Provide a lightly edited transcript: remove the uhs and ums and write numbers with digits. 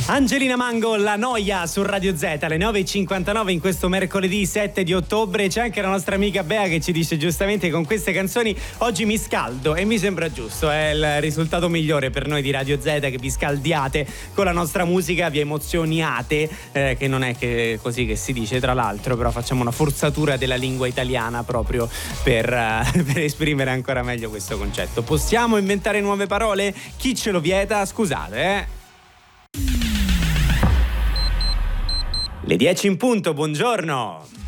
Angelina Mango, La Noia su Radio Z alle 9.59 in questo mercoledì 7 di ottobre. C'è anche la nostra amica Bea che ci dice giustamente: con queste canzoni oggi mi scaldo, e mi sembra giusto, è il risultato migliore per noi di Radio Z, che vi scaldiate con la nostra musica, vi emozioniate, che non è che così che si dice tra l'altro, però facciamo una forzatura della lingua italiana proprio per esprimere ancora meglio questo concetto. Possiamo inventare nuove parole? Chi ce lo vieta? Scusate, Le 10 in punto, buongiorno.